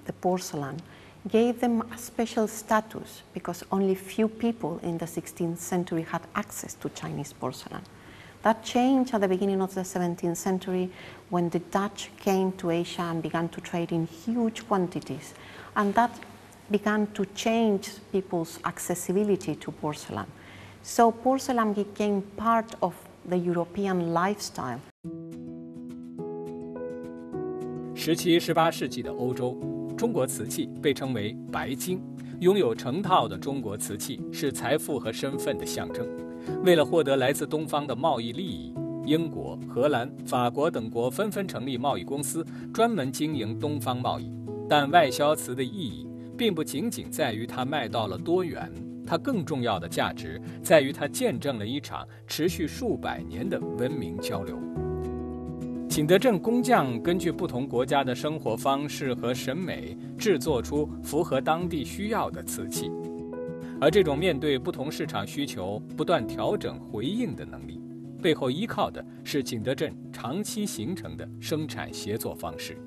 the porcelain gave them a special status because only few people in the 16th century had access to Chinese porcelain. That changed at the beginning of the 17th century when the Dutch came to Asia and began to trade in huge quantities. And that began to change people's accessibility to porcelain. So porcelain became part of the European lifestyle. 17、18世纪的欧洲，中国瓷器被称为白金。拥有成套的中国瓷器是财富和身份的象征。为了获得来自东方的贸易利益，英国、荷兰、法国等国纷纷成立贸易公司，专门经营东方贸易。但外销瓷的意义并不仅仅在于它卖到了多远，它更重要的价值在于它见证了一场持续数百年的文明交流。景德镇工匠根据不同国家的生活方式和审美，制作出符合当地需要的瓷器，而这种面对不同市场需求不断调整回应的能力，背后依靠的是景德镇长期形成的生产协作方式。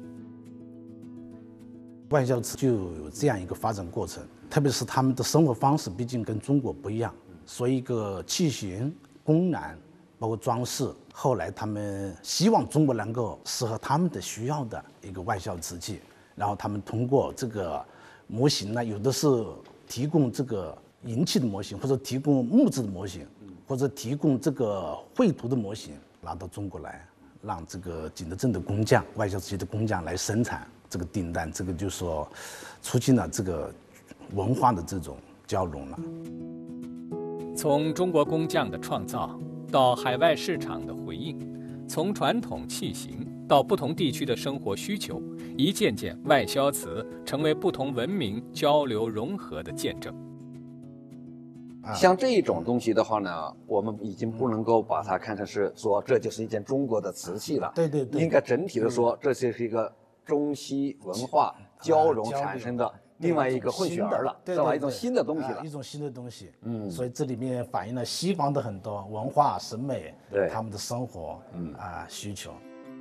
外销瓷就有这样一个发展过程，特别是他们的生活方式毕竟跟中国不一样，所以一个器型、工艺，包括装饰，后来他们希望中国能够适合他们的需要的一个外销瓷器，然后他们通过这个模型呢，有的是提供这个银器的模型，或者提供木质的模型，或者提供这个绘图的模型，拿到中国来，让这个景德镇的工匠、外销瓷器的工匠来生产这个订单，这个就说促进了这个文化的这种交融了。 从中国工匠的创造到海外市场的回应，从传统器型到不同地区的生活需求，一件件外销瓷成为不同文明交流融合的见证。 像这种东西的话呢，我们已经不能够把它看成是说这就是一件中国的瓷器了。 对对对， 应该整体的说，这就是一个中西文化交融产生的另外一个混血儿了，是吧？一种新的东西了， 一种新的东西。所以这里面反映了西方的很多文化审美，对他们的生活需求。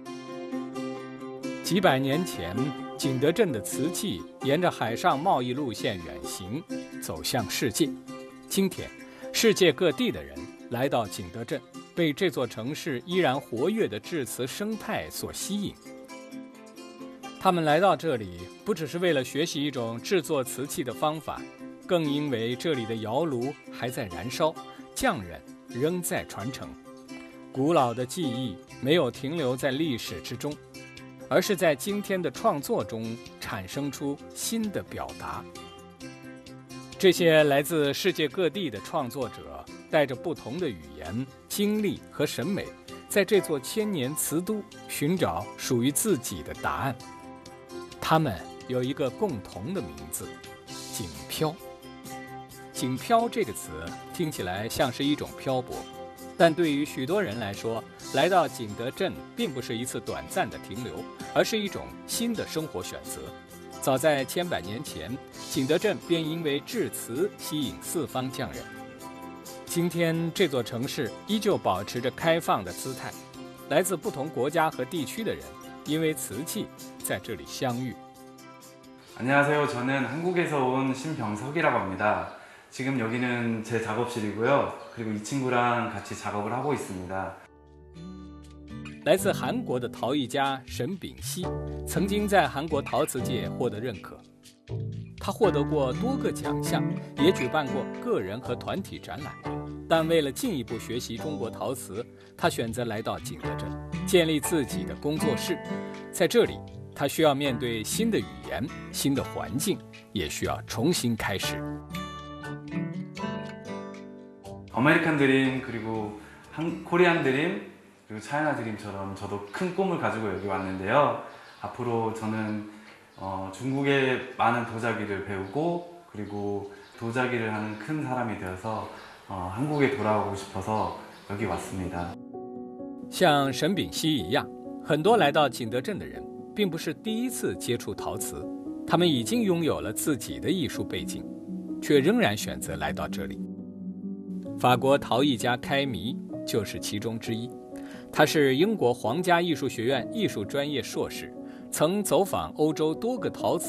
几百年前，景德镇的瓷器沿着海上贸易路线远行，走向世界。今天，世界各地的人来到景德镇，被这座城市依然活跃的制瓷生态所吸引。他们来到这里，不只是为了学习一种制作瓷器的方法，更因为这里的窑炉还在燃烧，匠人仍在传承。古老的技艺没有停留在历史之中，而是在今天的创作中产生出新的表达。这些来自世界各地的创作者，带着不同的语言、经历和审美，在这座千年瓷都寻找属于自己的答案。他们有一个共同的名字——景漂。景漂这个词听起来像是一种漂泊，但对于许多人来说，来到景德镇并不是一次短暂的停留，而是一种新的生活选择。早在千百年前，景德镇便因为制瓷吸引四方匠人。今天这座城市依旧保持着开放的姿态，来自不同国家和地区的人因为瓷器在这里相遇。 안녕하세요. 저는 한국에서 온 신병석이라고 합니다. 지금 여기는 제 작업실이고요. 그리고 이 친구랑 같이 작업을 하고 있습니다. 来自韩国的陶艺家沈秉熙，曾经在韩国陶瓷界获得认可。他获得过多个奖项，也举办过个人和团体展览。但为了进一步学习中国陶瓷，他选择来到景德镇，建立自己的工作室。在这里，他需要面对新的语言、新的环境，也需要重新开始。 아메리칸 드림 그리고 코리안 드림 그리고 차이나 드림처럼 저도 큰 꿈을 가지고 여기 왔는데요. 앞으로 저는 중국의 많은 도자기를 배우고 그리고 도자기를 하는 큰 사람이 되어서 한국에 돌아오고 싶어서 여기 왔습니다. 像沈秉熙一样，很多来到景德镇的人并不是第一次接触陶瓷，他们已经拥有了自己的艺术背景，却仍然选择来到这里。法国陶艺家开弥就是其中之一。他是英国皇家艺术学院艺术专业硕士，曾走访欧洲多个陶瓷